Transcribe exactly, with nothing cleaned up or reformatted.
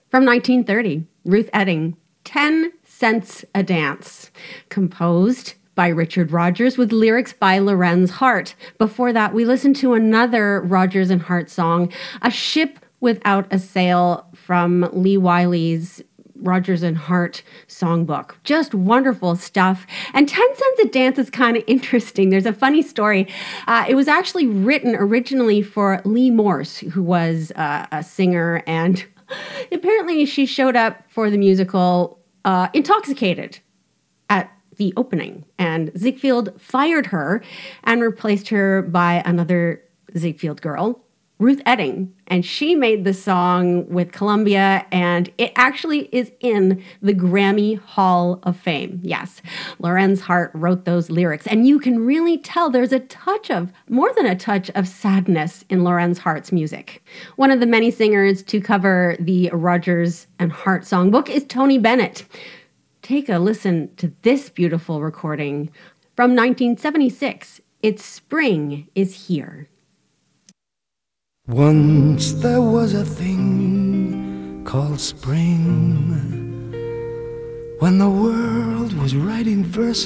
From nineteen thirty, Ruth Etting, ten cents a Dance, composed by Richard Rodgers with lyrics by Lorenz Hart. Before that, we listened to another Rodgers and Hart song, A Ship Without a Sail, from Lee Wiley's Rodgers and Hart songbook. Just wonderful stuff. And ten cents a Dance is kind of interesting. There's a funny story. Uh, it was actually written originally for Lee Morse, who was uh, a singer, and apparently she showed up for the musical uh, intoxicated at the opening, and Ziegfeld fired her and replaced her by another Ziegfeld girl, Ruth Etting, and she made the song with Columbia, and it actually is in the Grammy Hall of Fame. Yes, Lorenz Hart wrote those lyrics, and you can really tell there's a touch of, more than a touch of sadness in Lorenz Hart's music. One of the many singers to cover the Rodgers and Hart songbook is Tony Bennett. Take a listen to this beautiful recording from nineteen seventy-six. It's Spring is Here. Once there was a thing called spring, when the world was writing verse